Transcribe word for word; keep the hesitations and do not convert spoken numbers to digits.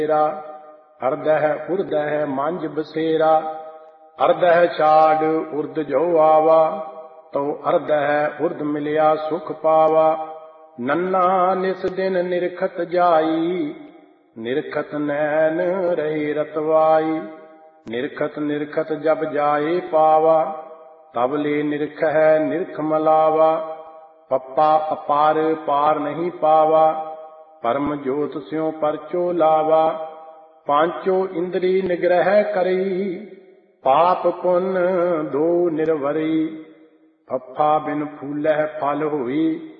ਬਸੇਰਾ। ਅਰਦਹਿ ਉਰਦਹਿ ਮੰਝ ਬਸੇਰਾ। ਅਰਦਹਿ ਛਾੜ ਉਰਦ ਜੋ ਆਵਾ। ਤਉ ਅਰਦਹਿ ਉਰਦ ਮਿਲਿਆ ਸੁਖ ਪਾਵਾ। ਨੰਨਾ ਨਿਸ ਦਿਨ ਨਿਰਖਤ ਜਾਈ। ਨਿਰਖਤ ਨੈਣ ਰਹੇ ਰਤਵਾਈ। ਨਿਰਖਤ ਨਿਰਖਤ ਜਬ ਜਾਏ ਪਾਵਾ। ਤਬ ਲੈ ਨਿਰਖ ਹੈ ਨਿਰਖ ਮਲਾਵਾ। ਪੱਪਾ ਅਪਾਰ ਪਾਰ ਨਹੀਂ ਪਾਵਾ। ਪਰਮ ਜੋਤ ਸਿਉ ਪਰਚੋ ਲਾਵਾ। ਪਾਂਚੋ ਇੰਦਰੀ ਨਿਗ੍ਰਹਿ ਕਰੀ। ਪਾਪ ਪੁੰਨ ਦੋ ਨਿਰਵਰੀ। ਫੱਫਾ ਬਿਨ ਫੂਲਹਿ ਫਲ ਹੋਈ।